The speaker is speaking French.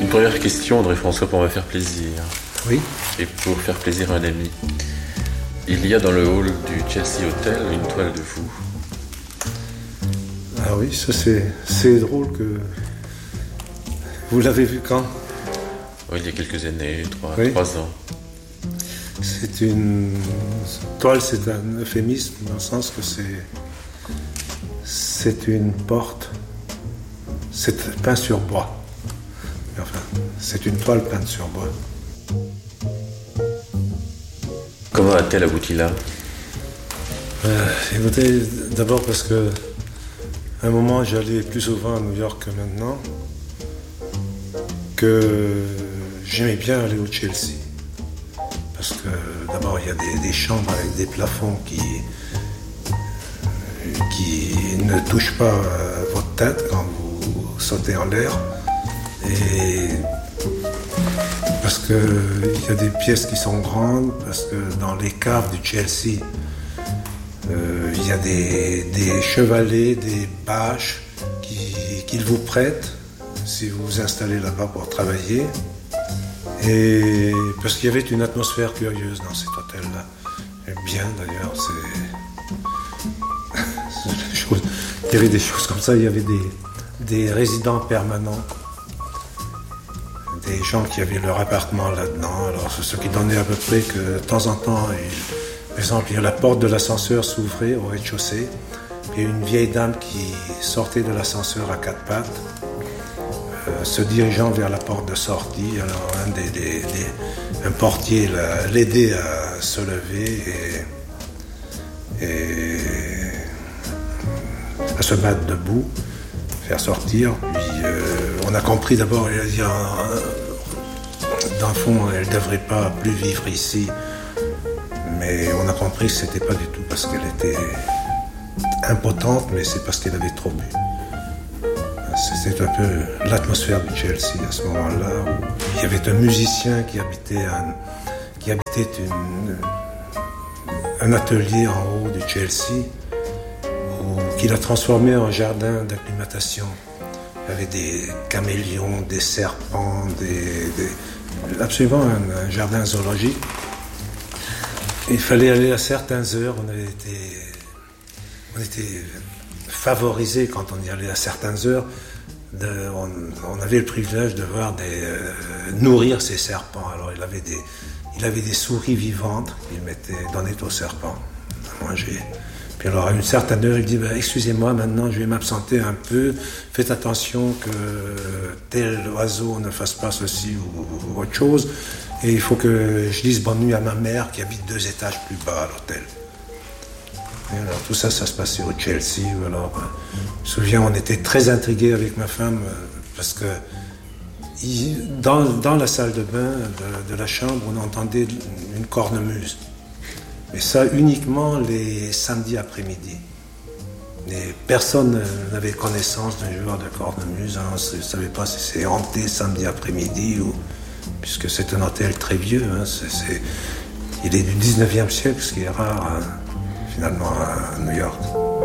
Une première question, André-François, pour me faire plaisir. Oui. Et pour faire plaisir à un ami. Il y a dans le hall du Chelsea Hotel une toile de vous. Ah oui, ça c'est drôle que... Vous l'avez vu quand? Oui, il y a quelques années, 3 ans. C'est une toile, c'est un euphémisme dans le sens que c'est une porte. C'est peint sur bois. Enfin, c'est une toile peinte sur bois. Comment a-t-elle abouti là? Écoutez, d'abord parce que à un moment j'allais plus souvent à New York que maintenant, que j'aimais bien aller au Chelsea. Parce que d'abord il y a des chambres avec des plafonds qui ne touchent pas votre tête quand vous sautez en l'air. Et parce qu'il y a des pièces qui sont grandes, parce que dans les caves du Chelsea, il y a des chevalets, des bâches qu'ils vous prêtent si vous vous installez là-bas pour travailler. Et parce qu'il y avait une atmosphère curieuse dans cet hôtel-là. Et bien d'ailleurs, il y avait des choses comme ça, il y avait des résidents permanents. Des gens qui avaient leur appartement là-dedans, alors ce qui donnait à peu près que de temps en temps, par exemple, la porte de l'ascenseur s'ouvrait au rez-de-chaussée, puis une vieille dame qui sortait de l'ascenseur à 4 pattes, se dirigeant vers la porte de sortie. Alors un portier l'aidait à se lever et à se mettre debout, faire sortir. Puis on a compris d'abord, il a dit, dans le fond, elle ne devrait pas plus vivre ici. Mais on a compris que c'était pas du tout parce qu'elle était impotente, mais c'est parce qu'elle avait trop bu. C'était un peu l'atmosphère du Chelsea à ce moment-là, où il y avait un musicien qui habitait un atelier en haut du Chelsea, qu'il a transformé en jardin d'acclimatation. Il y avait des caméléons, des serpents, absolument un jardin zoologique. Il fallait aller à certaines heures, on était favorisés quand on y allait à certaines heures. On avait le privilège de voir nourrir ces serpents. Alors il avait des souris vivantes qu'il donnait aux serpents à manger. Puis alors à une certaine heure, il dit excusez-moi, maintenant je vais m'absenter un peu, faites attention que tel oiseau ne fasse pas ceci ou autre chose, et il faut que je dise bonne nuit à ma mère qui habite 2 étages plus bas à l'hôtel. Et alors tout ça se passait au Chelsea. Alors je me souviens, on était très intrigués avec ma femme parce que dans la salle de bain de la chambre, on entendait une cornemuse. Et ça uniquement les samedis après-midi. Et personne n'avait connaissance d'un joueur de cornemuse. On ne savait pas si c'est hanté samedi après-midi puisque c'est un hôtel très vieux. Il est du 19e siècle, ce qui est rare finalement à New York.